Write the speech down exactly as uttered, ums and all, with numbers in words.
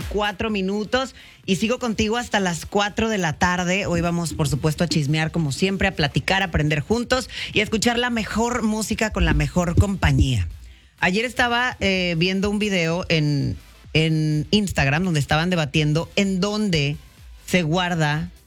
veinticuatro minutos y sigo contigo hasta las cuatro de la tarde. Hoy vamos, por supuesto, a chismear como siempre, a platicar, a aprender juntos y a escuchar la mejor música con la mejor compañía. Ayer estaba eh, viendo un video en, en Instagram donde estaban debatiendo en dónde se guarda